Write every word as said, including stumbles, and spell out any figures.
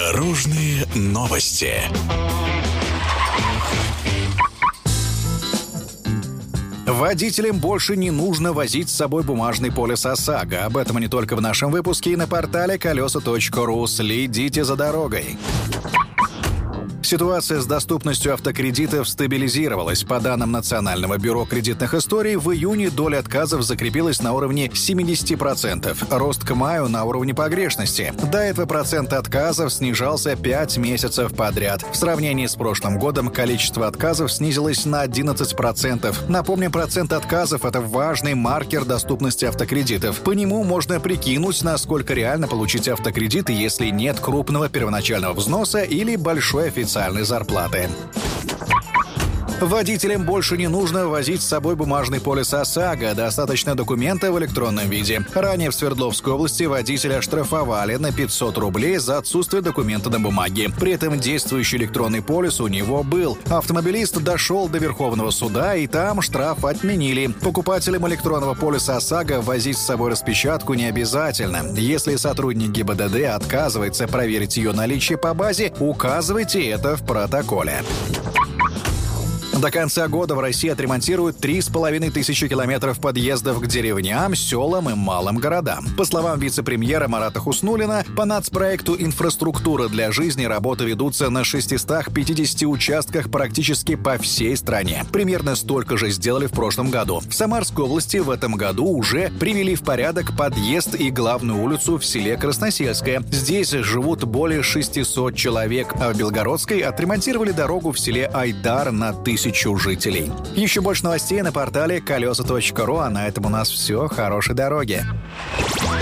Дорожные новости. Водителям больше не нужно возить с собой бумажный полис ОСАГО. Об этом не только в нашем выпуске и на портале колеса точка ру. Следите за дорогой. Ситуация с доступностью автокредитов стабилизировалась. По данным Национального бюро кредитных историй, в июне доля отказов закрепилась на уровне семьдесят процентов. Рост к маю на уровне погрешности. До этого процент отказов снижался пять месяцев подряд. В сравнении с прошлым годом количество отказов снизилось на одиннадцать процентов. Напомним, процент отказов – это важный маркер доступности автокредитов. По нему можно прикинуть, насколько реально получить автокредит, если нет крупного первоначального взноса или большой официальной зарплаты. Водителям больше не нужно возить с собой бумажный полис ОСАГО. Достаточно документа в электронном виде. Ранее в Свердловской области водителя оштрафовали на пятьсот рублей за отсутствие документа на бумаге. При этом действующий электронный полис у него был. Автомобилист дошел до Верховного суда, и там штраф отменили. Покупателям электронного полиса ОСАГО возить с собой распечатку не обязательно. Если сотрудник ГИБДД отказывается проверить ее наличие по базе, указывайте это в протоколе. До конца года в России отремонтируют три с половиной тысячи километров подъездов к деревням, селам и малым городам. По словам вице-премьера Марата Хуснуллина, по нацпроекту «Инфраструктура для жизни» работы ведутся на шестистах пятидесяти участках практически по всей стране. Примерно столько же сделали в прошлом году. В Самарской области в этом году уже привели в порядок подъезд и главную улицу в селе Красносельское. Здесь живут более шестисот человек, а в Белгородской отремонтировали дорогу в селе Айдар на тысячу жителей. Еще больше новостей на портале колеса точка ру, а на этом у нас все. Хорошей дороги!